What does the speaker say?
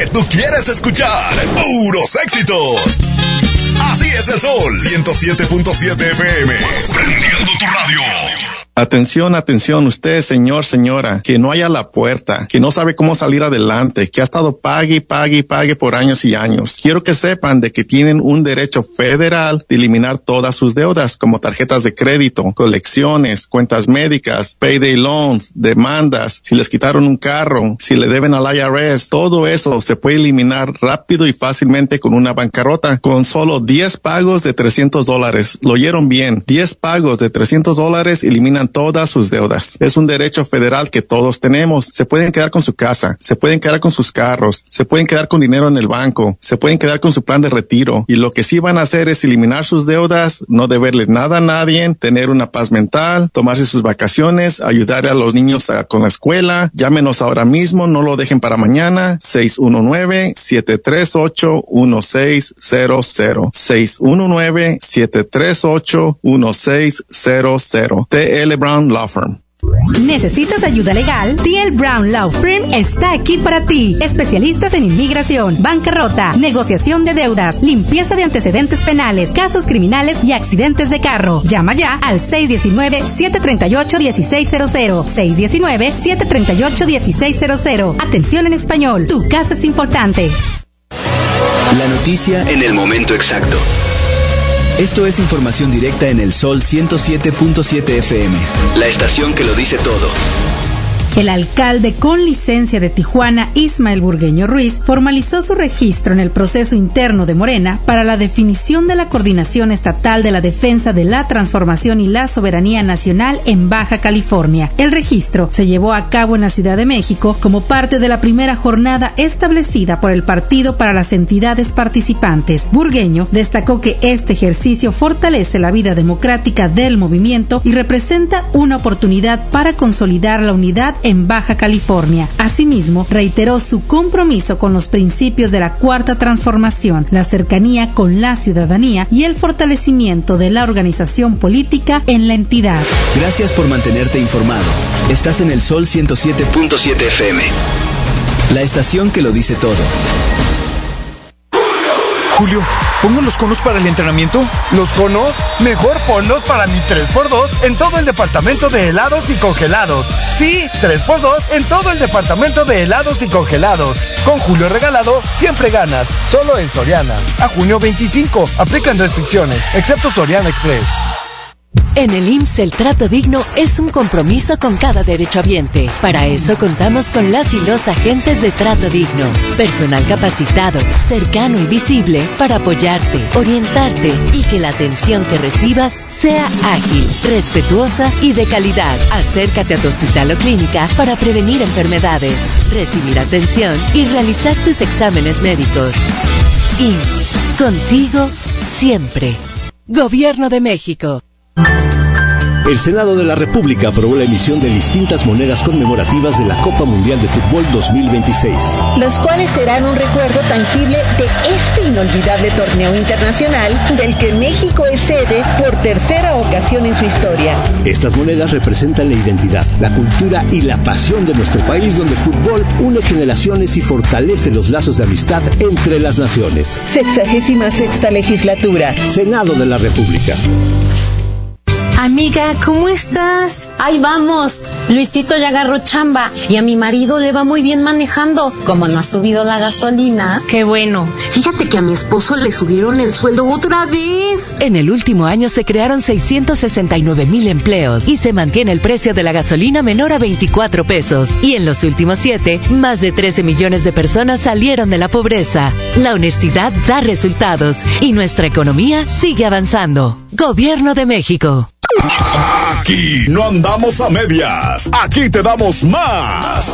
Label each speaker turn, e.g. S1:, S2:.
S1: tú quieres escuchar. Puros éxitos. Así es el Sol 107.7 FM. Prendiendo tu radio.
S2: Atención, atención, usted, señor, señora, que no haya la puerta, que no sabe cómo salir adelante, que ha estado pague por años y años. Quiero que sepan de que tienen un derecho federal de eliminar todas sus deudas, como tarjetas de crédito, colecciones, cuentas médicas, payday loans, demandas, si les quitaron un carro, si le deben al IRS, todo eso se puede eliminar rápido y fácilmente con una bancarrota, con solo 10 pagos de $300. Lo oyeron bien, 10 pagos de $300 eliminan todas sus deudas. Es un derecho federal que todos tenemos. Se pueden quedar con su casa, se pueden quedar con sus carros, se pueden quedar con dinero en el banco, se pueden quedar con su plan de retiro. Y lo que sí van a hacer es eliminar sus deudas, no deberle nada a nadie, tener una paz mental, tomarse sus vacaciones, ayudar a los niños con la escuela. Llámenos ahora mismo, no lo dejen para mañana. 619-738-1600. 619-738-1600. TL Brown Law Firm.
S3: ¿Necesitas ayuda legal? TL Brown Law Firm está aquí para ti. Especialistas en inmigración, bancarrota, negociación de deudas, limpieza de antecedentes penales, casos criminales y accidentes de carro. Llama ya al 619-738-1600. 619-738-1600. Atención en español. Tu caso es importante.
S4: La noticia en el momento exacto. Esto es información directa en el Sol 107.7 FM. La estación que lo dice todo.
S3: El alcalde con licencia de Tijuana, Ismael Burgueño Ruiz, formalizó su registro en el proceso interno de Morena para la definición de la Coordinación Estatal de la Defensa de la Transformación y la Soberanía Nacional en Baja California. El registro se llevó a cabo en la Ciudad de México como parte de la primera jornada establecida por el partido para las entidades participantes. Burgueño destacó que este ejercicio fortalece la vida democrática del movimiento y representa una oportunidad para consolidar la unidad en Baja California. Asimismo, reiteró su compromiso con los principios de la Cuarta Transformación, la cercanía con la ciudadanía y el fortalecimiento de la organización política en la entidad.
S4: Gracias por mantenerte informado. Estás en el Sol 107.7 FM. La estación que lo dice todo.
S5: Julio, ¿pongo los conos para el entrenamiento?
S6: ¿Los conos? Mejor ponlos para mi 3x2 en todo el departamento de helados y congelados. Sí, 3x2 en todo el departamento de helados y congelados. Con Julio regalado, siempre ganas. Solo en Soriana. A junio 25. Aplican restricciones, excepto Soriana Express.
S7: En el IMSS el trato digno es un compromiso con cada derechohabiente. Para eso contamos con las y los agentes de Trato Digno. Personal capacitado, cercano y visible para apoyarte, orientarte y que la atención que recibas sea ágil, respetuosa y de calidad. Acércate a tu hospital o clínica para prevenir enfermedades, recibir atención y realizar tus exámenes médicos. IMSS, contigo siempre. Gobierno de México.
S8: El Senado de la República aprobó la emisión de distintas monedas conmemorativas de la Copa Mundial de Fútbol 2026.
S9: Las cuales serán un recuerdo tangible de este inolvidable torneo internacional del que México es sede por tercera ocasión en su historia.
S8: Estas monedas representan la identidad, la cultura y la pasión de nuestro país, donde el fútbol une generaciones y fortalece los lazos de amistad entre las naciones.
S9: 66ª legislatura.
S8: Senado de la República.
S10: Amiga, ¿cómo estás? Ahí vamos. Luisito ya agarró chamba y a mi marido le va muy bien manejando. Como no ha subido la gasolina, qué bueno.
S11: Fíjate que a mi esposo le subieron el sueldo otra vez.
S7: En el último año se crearon 669,000 empleos y se mantiene el precio de la gasolina menor a 24 pesos. Y en los últimos 7, más de 13 millones de personas salieron de la pobreza. La honestidad da resultados y nuestra economía sigue avanzando. Gobierno de México.
S1: Aquí no andamos a medias. Aquí te damos más.